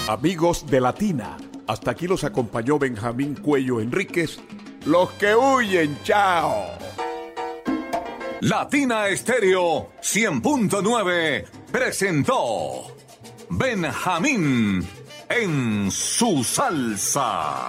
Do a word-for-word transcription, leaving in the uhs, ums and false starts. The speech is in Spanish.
Amigos de Latina, hasta aquí los acompañó Benjamín Cuello Enríquez. Los que huyen, chao. Latina Estéreo cien punto nueve presentó Benjamín en su salsa.